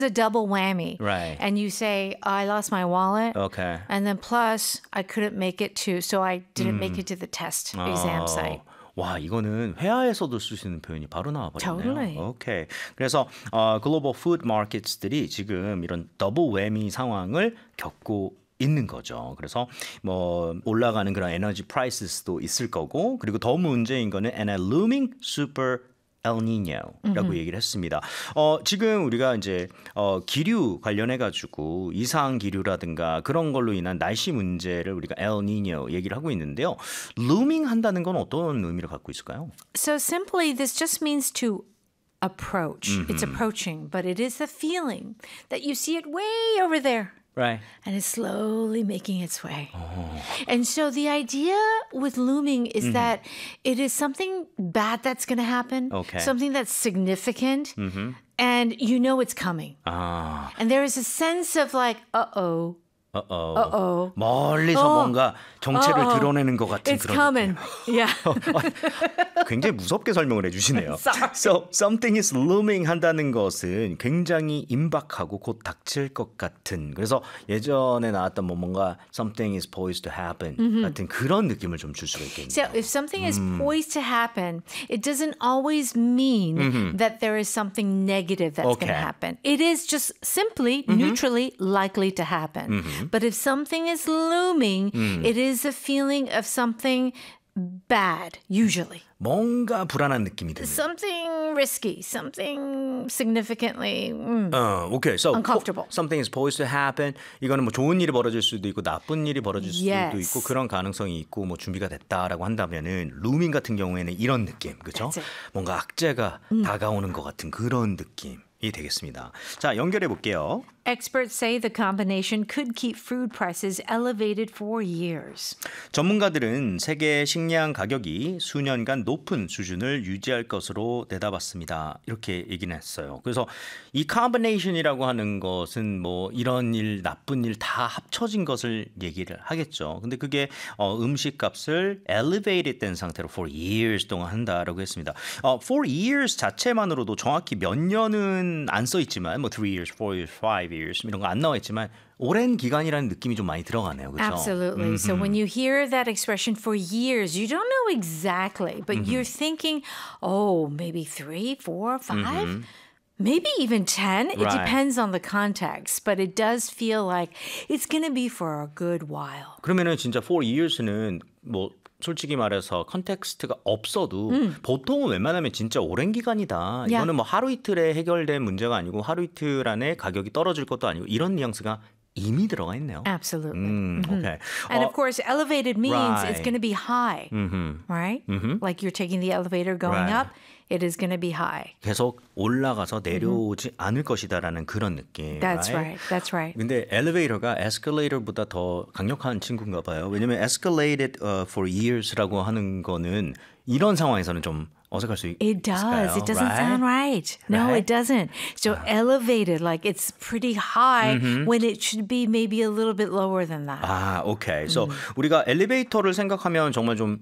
a double whammy. Right. And you say, I lost my wallet. Okay. And then plus, I couldn't make it to, so I didn't make it to the test exam site. 와, 이거는 회화에서도 쓸 수 있는 표현이 바로 나와버렸네요. Totally. 오케이. 그래서 글로벌 푸드 마켓들이 지금 이런 더블 웨미 상황을 겪고 있는 거죠. 그래서 뭐 올라가는 그런 에너지 프라이스도 있을 거고, 그리고 더 문제인 거는 and a looming super El Nino라고 얘기를 했습니다. 지금 우리가 이제 기류 관련해 가지고 이상 기류라든가 그런 걸로 인한 날씨 문제를 우리가 El Nino 얘기를 하고 있는데요. looming 한다는 건 어떤 의미를 갖고 있을까요? So simply, this just means to approach. It's approaching, but it is the feeling that you see it way over there. Right. And it's slowly making its way. And so the idea with looming is that it is something bad that's going to happen, Okay. something that's significant, and you know it's coming. 아, And there is a sense of like, uh-oh, 멀리서 뭔가 정체를 드러내는 것 같은 it's 그런 coming. Yeah. 굉장히 무섭게 설명을 해주시네요. Sorry. So something is looming 한다는 것은 굉장히 임박하고 곧 닥칠 것 같은. 그래서 예전에 나왔던 뭔가 something is poised to happen 같은 그런 느낌을 좀 줄 수가 있겠네요. So if something is poised to happen, it doesn't always mean that there is something negative that's going Okay. to happen. It is just simply, neutrally likely to happen. But if something is looming, it is a feeling of something bad, usually. 뭔가 불안한 느낌이 드는. Something risky, something significantly Okay. So uncomfortable. something is poised to happen. 이거는 뭐 좋은 일이 벌어질 수도 있고 나쁜 일이 벌어질 수도 Yes. 있고 그런 가능성이 있고 뭐 준비가 됐다라고 한다면은 looming 같은 경우에는 이런 느낌, 그렇죠? That's it. 뭔가 악재가 다가오는 것 같은 그런 느낌이 되겠습니다. 자, 연결해 볼게요. Experts say the combination could keep food prices elevated for years. 전문가들은 세계 식량 가격이 수년간 높은 수준을 유지할 것으로 내다봤습니다. 이렇게 얘기는 했어요. 그래서 이 combination이라고 하는 것은 뭐 이런 일, 나쁜 일 다 합쳐진 것을 얘기를 하겠죠. 근데 그게 음식값을 elevated 된 상태로 for years 동안 한다라고 했습니다. For years 자체만으로도 정확히 몇 년은 안 써 있지만 뭐 3 years, 4 years, 5 years 이런 거 안 나와 있지만 오랜 기간이라는 느낌이 좀 많이 들어가네요. 그렇죠? Absolutely. So when you hear that expression for years, you don't know exactly, but you're thinking, oh, maybe 3, 4, 5, maybe even 10. It Right. depends on the context, but it does feel like it's going to be for a good while. 그러면은 진짜 4 years는 뭐 솔직히 말해서 컨텍스트가 없어도 보통은 웬만하면 진짜 오랜 기간이다. Yeah. 이거는 뭐 하루 이틀에 해결된 문제가 아니고 하루 이틀 안에 가격이 떨어질 것도 아니고 이런 뉘앙스가 이미 들어가 있네요. Absolutely. Okay. And of course, elevated means it's Right. going to be high, right? Like you're taking the elevator going Right. up, it is going to be high. 계속 올라가서 내려오지 않을 것이다라는 그런 느낌. That's right. That's right. 근데 엘리베이터가 에스컬레이터보다 더 강력한 친구인가 봐요. 왜냐면 escalated for years라고 하는 거는 이런 상황에서는 좀 어색할 수 It does. 있을까요? It doesn't sound right. No, Right? it doesn't. So elevated, like it's pretty high when it should be maybe a little bit lower than that. 아, 오케이. So 우리가 엘리베이터를 생각하면 정말 좀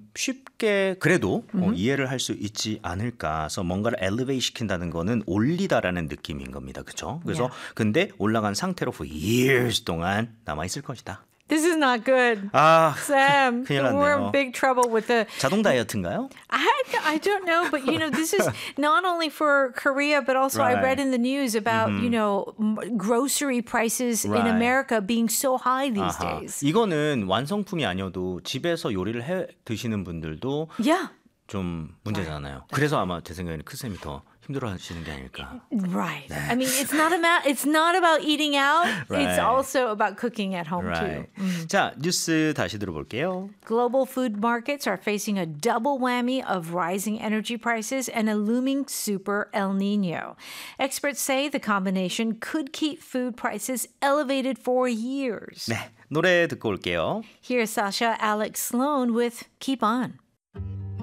쉽게 그래도 이해를 할 수 있지 않을까. 그래서 뭔가를 엘리베이트 시킨다는 거는 올리다라는 느낌인 겁니다. 그렇죠? 그래서 근데 올라간 상태로 for years 동안 남아 있을 것이다. This is not good. 아, Sam, 큰일 we're 났네요. in big trouble with the... 자동 다이어트인가요? I don't know, but you know, this is not only for Korea, but also I Right. read in the news about, you know, grocery prices in Right. America being so high these 아하. days. 이거는 완성품이 아니어도 집에서 요리를 해 드시는 분들도 Yeah. 좀 문제잖아요. 그래서 아마 제 생각에는 크쌤이 더 힘들어하시는 게 아닐까. Right. I mean, it's not about eating out. It's Right. also about cooking at home Right. too. 자, 뉴스 다시 들어볼게요. Global food markets are facing a double whammy of rising energy prices and a looming super El Nino. Experts say the combination could keep food prices elevated for years. 네, 노래 듣고 올게요. Here's Sasha Alex Sloan with Keep On.